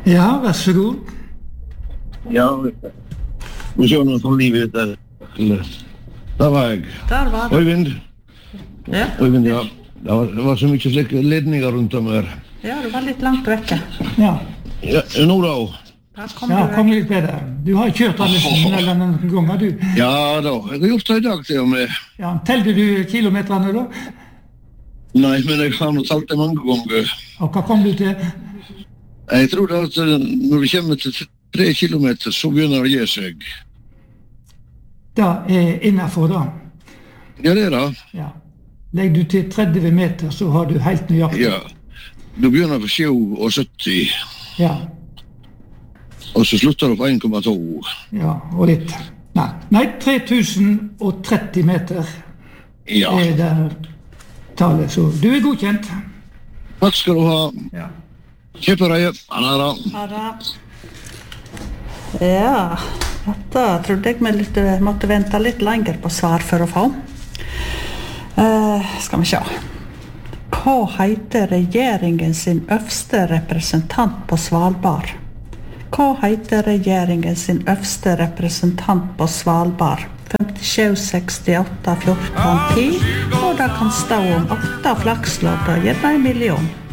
Ja, vær så god. Ja, vi kör någon från livet där. Där var jag. Der var det. Øyvind. Ja, Øyvind, ja. Det var så mycket slike ledninger rundt om her. ja du var litt langt vekke. Ja, Ja, nå da. Der kom ja du kom vekk. litt bedre. Du har kjørt alle tunnelene noen ganger, du. Ja da, jeg har gjort det i dag til og med. Ja, telte du kilometerne da? Nei, men jeg har nok talt det mange ganger. Og hva kom du til? Jeg tror da at når vi kommer til 3 kilometer, så begynner det å gi seg. Da er innenfor da. Ja, det da. Ja. Legger du til 30 meter, så har du helt nøyaktig. Ja. Du begynner på 77, Ja, og så slutter du på 1,2. ja, og litt. Nei, 3030 meter Ja. er det tallet, så du er godkjent. Takk skal du ha. Ja. Kjøpereie. Han er da. Ha det. Ja, dette trodde jeg måtte vente litt lenger på svar for å få. Skal vi se. Hva heter regjeringen sin øverste representant på Svalbard? Hva heter regjeringen sin øverste representant på Svalbard? 57, 68, 14, 10, og det kan stå om 8 flakslodd og gjerne 1 million.